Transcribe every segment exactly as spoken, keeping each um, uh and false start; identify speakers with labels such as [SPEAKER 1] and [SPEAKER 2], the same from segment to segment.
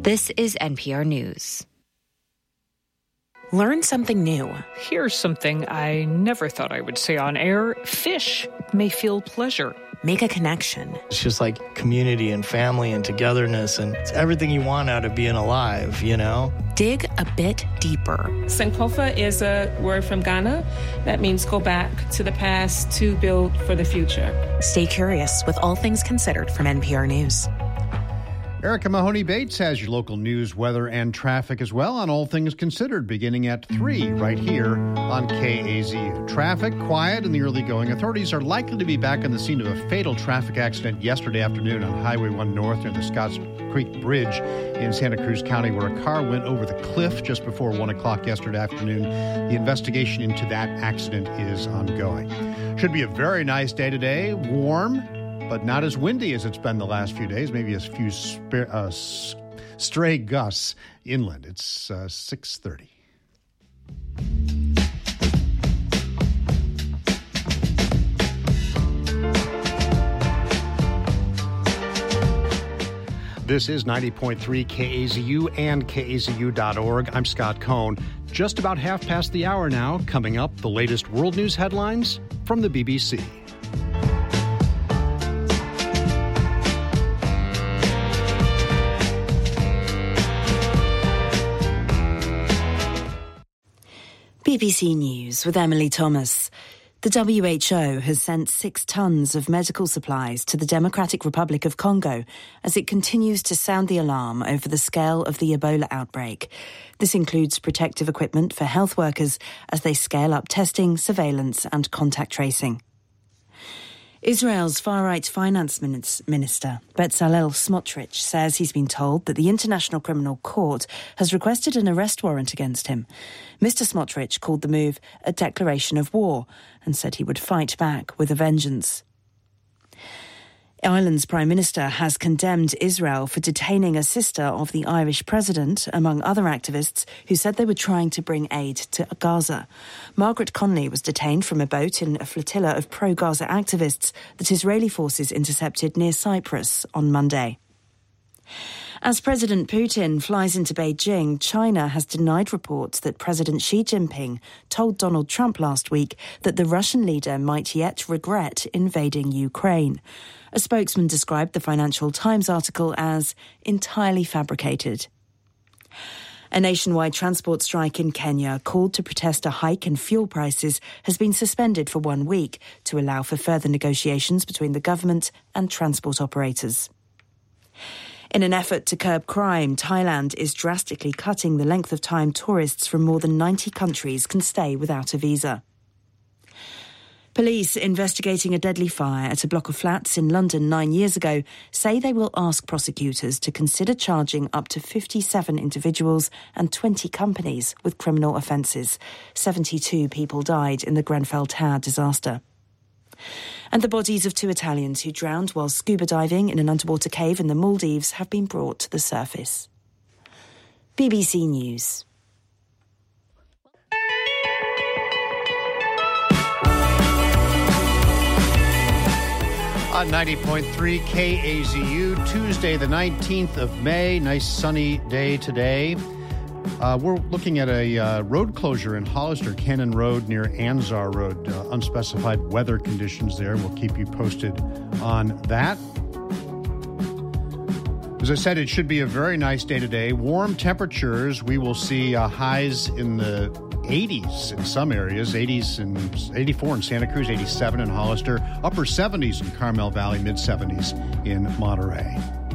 [SPEAKER 1] This is N P R News.
[SPEAKER 2] Learn something new.
[SPEAKER 3] Here's something I never thought I would say on air. Fish may feel pleasure.
[SPEAKER 2] Make a connection.
[SPEAKER 4] It's just like community and family and togetherness, and it's everything you want out of being alive, you know?
[SPEAKER 2] Dig a bit deeper.
[SPEAKER 5] Sankofa is a word from Ghana that means go back to the past to build for the future.
[SPEAKER 2] Stay curious with All Things Considered from N P R News.
[SPEAKER 6] Erica Mahoney-Bates has your local news, weather, and traffic as well on All Things Considered, beginning at three right here on K A Z U. Traffic quiet in the early going. Authorities are likely to be back on the scene of a fatal traffic accident yesterday afternoon on Highway one North near the Scotts Creek Bridge in Santa Cruz County, where a car went over the cliff just before one o'clock yesterday afternoon. The investigation into that accident is ongoing. Should be a very nice day today, warm, but not as windy as it's been the last few days. Maybe a few sp- uh, stray gusts inland. It's uh, six thirty. This is ninety point three K A Z U and K A Z U dot org. I'm Scott Cohn. Just about half past the hour now. Coming up, the latest world news headlines from the B B C.
[SPEAKER 7] B B C News with Emily Thomas. The W H O has sent six tons of medical supplies to the Democratic Republic of Congo as it continues to sound the alarm over the scale of the Ebola outbreak. This includes protective equipment for health workers as they scale up testing, surveillance and contact tracing. Israel's far-right finance minister, Bezalel Smotrich, says he's been told that the International Criminal Court has requested an arrest warrant against him. Mister Smotrich called the move a declaration of war and said he would fight back with a vengeance. Ireland's Prime Minister has condemned Israel for detaining a sister of the Irish president, among other activists who said they were trying to bring aid to Gaza. Margaret Connolly was detained from a boat in a flotilla of pro-Gaza activists that Israeli forces intercepted near Cyprus on Monday. As President Putin flies into Beijing, China has denied reports that President Xi Jinping told Donald Trump last week that the Russian leader might yet regret invading Ukraine. A spokesman described the Financial Times article as entirely fabricated. A nationwide transport strike in Kenya called to protest a hike in fuel prices has been suspended for one week to allow for further negotiations between the government and transport operators. In an effort to curb crime, Thailand is drastically cutting the length of time tourists from more than ninety countries can stay without a visa. Police investigating a deadly fire at a block of flats in London nine years ago say they will ask prosecutors to consider charging up to fifty-seven individuals and twenty companies with criminal offences. seventy-two people died in the Grenfell Tower disaster. And the bodies of two Italians who drowned while scuba diving in an underwater cave in the Maldives have been brought to the surface. B B C News.
[SPEAKER 6] On ninety point three K A Z U, Tuesday the nineteenth of May, nice sunny day today. Uh, we're looking at a uh, road closure in Hollister, Cannon Road near Anzar Road. Uh, unspecified weather conditions there. We'll keep you posted on that. As I said, it should be a very nice day today. Warm temperatures. We will see uh, highs in the eighties in some areas, eighties and eighty-four in Santa Cruz, eighty-seven in Hollister, upper seventies in Carmel Valley, mid-seventies in Monterey.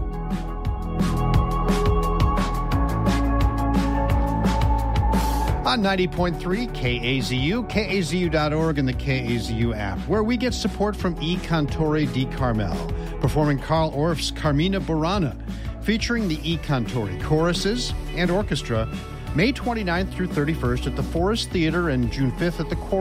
[SPEAKER 6] On ninety point three K A Z U, K A Z U dot org, and the K A Z U app, where we get support from I Cantori di Carmel, performing Carl Orff's Carmina Burana, featuring the I Cantori choruses and orchestra, May twenty-ninth through thirty-first at the Forest Theater and June fifth at the Choral